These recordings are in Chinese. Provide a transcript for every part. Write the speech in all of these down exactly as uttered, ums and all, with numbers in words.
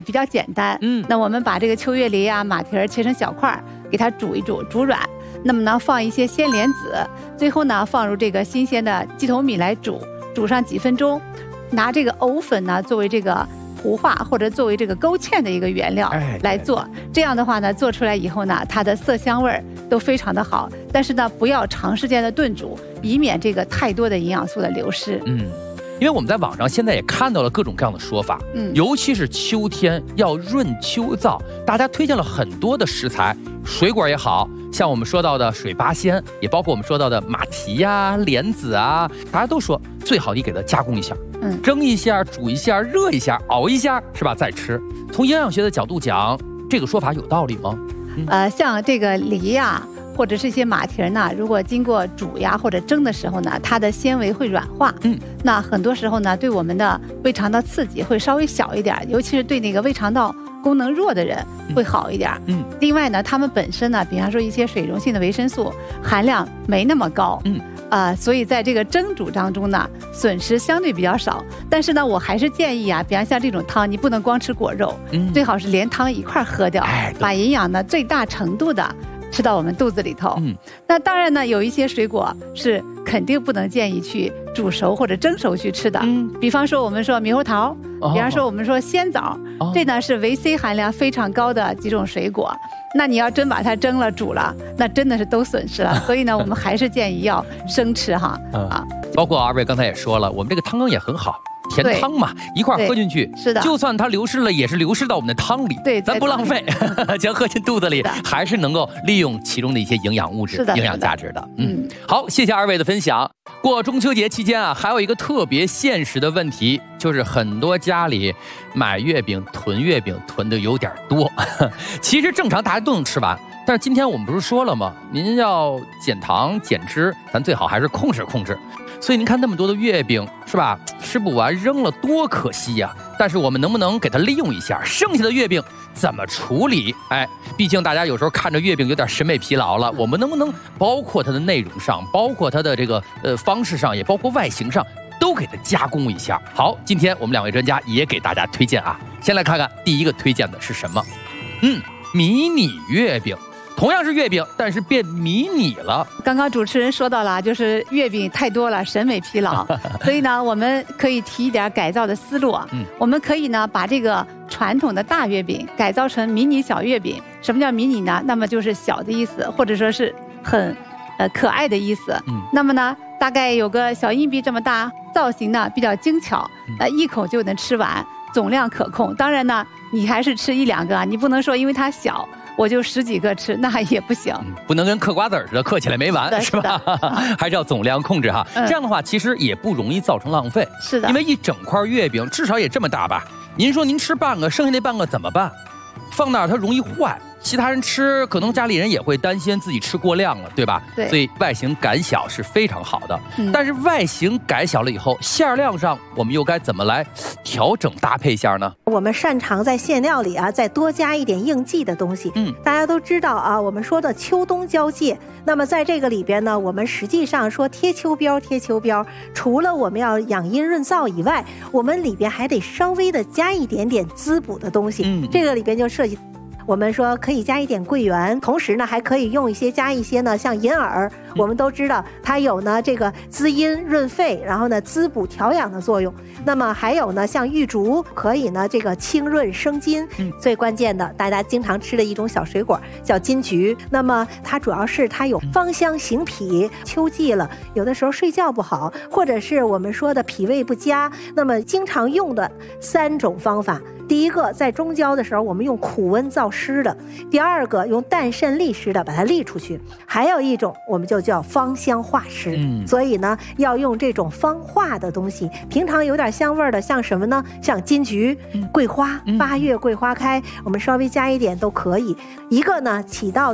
比较简单。嗯，那我们把这个秋月梨啊、马蹄儿切成小块，给它煮一煮，煮软。那么呢，放一些鲜莲子，最后呢放入这个新鲜的鸡头米来煮，煮上几分钟，拿这个藕粉呢作为这个糊化或者作为这个勾芡的一个原料来做。这样的话呢，做出来以后呢，它的色香味儿都非常的好。但是呢，不要长时间的炖煮，以免这个太多的营养素的流失。 嗯，因为我们在网上现在也看到了各种各样的说法，嗯，尤其是秋天要润秋燥，大家推荐了很多的食材，水果也好。像我们说到的水八仙，也包括我们说到的马蹄呀、啊、莲子啊，大家都说最好你给它加工一下，嗯，蒸一下、煮一下、热一下、熬一下，是吧？再吃。从营养学的角度讲，这个说法有道理吗？ 嗯、呃，像这个梨呀、啊，或者是一些马蹄呢，如果经过煮呀或者蒸的时候呢，它的纤维会软化，嗯，那很多时候呢，对我们的胃肠道刺激会稍微小一点，尤其是对那个胃肠道功能弱的人会好一点。嗯，另外呢，它们本身呢，比方说一些水溶性的维生素含量没那么高，嗯，呃，所以在这个蒸煮当中呢，损失相对比较少。但是呢，我还是建议啊，比方像这种汤，你不能光吃果肉，嗯，最好是连汤一块喝掉，哎，把营养呢最大程度的吃到我们肚子里头。嗯，那当然呢，有一些水果是肯定不能建议去煮熟或者蒸熟去吃的。嗯，比方说我们说猕猴桃，比方说我们说鲜枣，哦，这呢是维 C 含量非常高的几种水果。那你要真把它蒸了煮了，那真的是都损失了。所以呢，我们还是建议要生吃哈。嗯、啊， 包括二位刚才也说了，我们这个汤也很好。甜汤嘛，一块喝进去， 是的， 就算它流失了，也是流失到我们的汤里， 对， 咱不浪费，将喝进肚子里，还是能够利用其中的一些营养物质、营养价值的。嗯，好，谢谢二位的分享。过中秋节期间啊，还有一个特别现实的问题，就是很多家里买月饼、囤月饼囤的有点多。其实正常大家都能吃完，但是今天我们不是说了吗？您要减糖减脂，咱最好还是控制控制。所以您看那么多的月饼是吧，吃不完扔了多可惜呀、啊！但是我们能不能给它利用一下？剩下的月饼怎么处理？哎，毕竟大家有时候看着月饼有点审美疲劳了，我们能不能包括它的内容上，包括它的这个呃方式上，也包括外形上，都给它加工一下？好，今天我们两位专家也给大家推荐啊，先来看看第一个推荐的是什么？嗯，迷你月饼。同样是月饼，但是变迷你了。 刚刚主持人说到了，就是月饼太多了，审美疲劳。所以呢，我们可以提一点改造的思路。嗯，我们可以呢把这个传统的大月饼改造成迷你小月饼。什么叫迷你呢？那么就是小的意思，或者说是很呃可爱的意思。嗯，那么呢，大概有个小硬币这么大，造型呢比较精巧，呃，一口就能吃完，总量可控。当然呢，你还是吃一两个，你不能说因为它小。我就十几个吃，那也不行，嗯、 不能跟嗑瓜子似的，嗑起来没完，是, 是吧？还是要总量控制哈。嗯、这样的话，其实也不容易造成浪费。 是的， 因为一整块月饼至少也这么大吧？您说您吃半个，剩下那半个怎么办？放那儿它容易坏。其他人吃，可能家里人也会担心自己吃过量了，对吧？ 对， 所以外形改小是非常好的。嗯、但是外形改小了以后，馅量上我们又该怎么来调整搭配一下呢？ 我们擅长在馅料里啊，再多加一点应季的东西。嗯，大家都知道啊，我们说的秋冬交界，那么在这个里边呢，我们实际上说贴秋膘，贴秋膘，除了我们要养阴润燥以外，我们里边还得稍微的加一点点滋补的东西。嗯，这个里边就涉及。我们说可以加一点桂圆，同时呢还可以用一些加一些呢，像银耳，我们都知道它有呢这个滋阴润肺，然后呢滋补调养的作用。那么还有呢像玉竹，可以呢这个清润生津。嗯，最关键的大家经常吃的一种小水果叫金桔，那么它主要是它有芳香行脾，秋季了，有的时候睡觉不好，或者是我们说的脾胃不佳，那么经常用的三种方法。第一个，在中焦的时候我们用苦温燥湿的；第二个，用淡渗利湿的把它沥出去；还有一种我们就叫芳香化湿。嗯，所以呢要用这种芳化的东西，平常有点香味的，像什么呢？像金桔、桂花，八月桂花开，我们稍微加一点都可以。一个呢起到的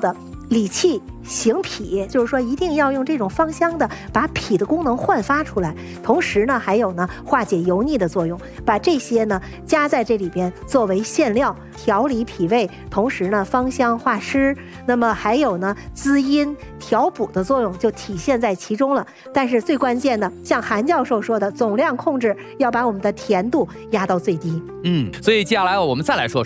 理气行脾，就是说一定要用这种芳香的把脾的功能焕发出来。同时呢，还有呢化解油腻的作用，把这些呢加在这里边作为馅料，调理脾胃，同时呢芳香化湿，那么还有呢滋阴调补的作用就体现在其中了。但是最关键的，像韩教授说的，总量控制要把我们的甜度压到最低。 嗯，所以接下来我们再来说说